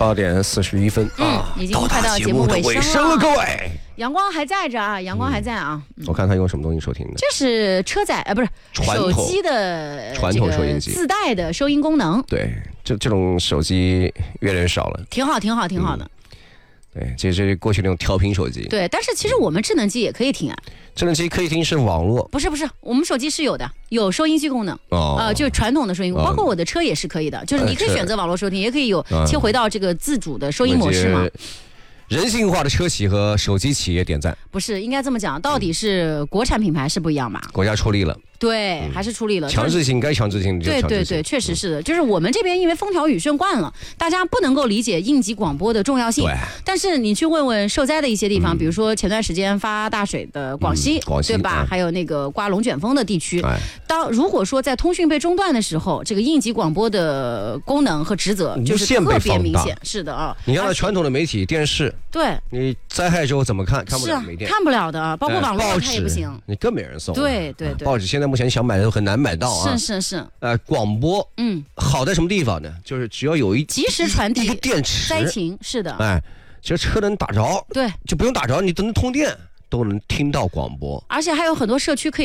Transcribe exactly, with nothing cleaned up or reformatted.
八点四十一分啊， 已经快到节目尾声了， 声了各位。 阳光还在着啊，阳光还在啊。 嗯、我看他用什么东西收听的？ 这是车载呃，不是手机的传统收音机自带的收音功能。 对，这这种手机越来越少了， 挺好，挺好，挺好的。 嗯对，这是过去那种调频手机。 对，但是其实我们智能机也可以听啊。 智能机可以听是网络？ 不是不是，我们手机是有的，有收音机功能。 哦， 呃，就是传统的收音， 哦、 包括我的车也是可以的，就是你可以选择网络收听，也可以有切回到这个自主的收音模式嘛。 人性化的车企和手机企业点赞。 不是，应该这么讲，到底是国产品牌是不一样吧？ 国家出力了。 对，嗯、还是出力了。 强制性该强制性就强制性。 对对对，确实是的。就是我们这边因为风调雨顺惯了，大家不能够理解应急广播的重要性。 对。 但是你去问问受灾的一些地方， 嗯、 比如说前段时间发大水的广西， 嗯、广西对吧？ 哎、 还有那个刮龙卷风的地区， 哎、 当如果说在通讯被中断的时候，这个应急广播的功能和职责就是特别明显。是的啊。 你看传统的媒体、电视， 对， 你灾害之后怎么看？看不了，没电， 看不了的，包括网络它也不行， 你更没人送。 对对对， 报纸现在目前想买的都很难买到啊。 是是是。 呃，广播， 嗯， 好在什么地方呢？就是只要有一及时传递一个电池， 灾情是的。 哎，其实车能打着， 对， 就不用打着，你都能通电，都能听到广播， 而且还有很多社区可以。